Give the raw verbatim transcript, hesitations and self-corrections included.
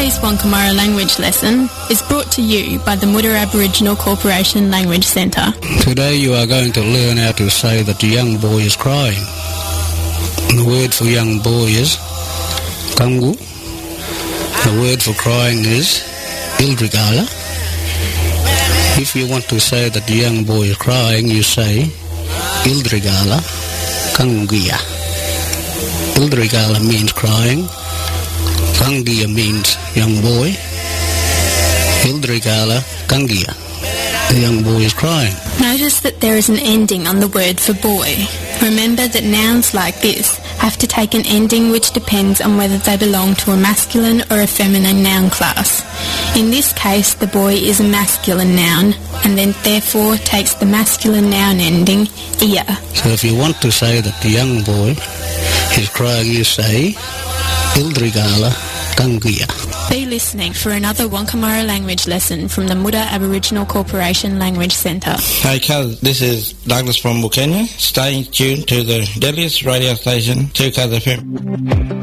Today's Wankamara language lesson is brought to you by the Muda Aboriginal Corporation Language Centre. Today you are going to learn how to say that the young boy is crying. The word for young boy is kangu. The word for crying is ildrigala. If you want to say that the young boy is crying, you say ildrigala kangia. Ildrigala means crying. Kangia means young boy. Ildrigala kangia. The young boy is crying. Notice that there is an ending on the word for boy. Remember that nouns like this have to take an ending which depends on whether they belong to a masculine or a feminine noun class. In this case, the boy is a masculine noun and then therefore takes the masculine noun ending ia. So if you want to say that the young boy is crying, you say ildrigala kangia. Be listening for another Wankamara language lesson from the Muda Aboriginal Corporation Language Centre. Hey cuz, this is Douglas from Bukenya. Stay tuned to the deadliest radio station, two Cuz F M.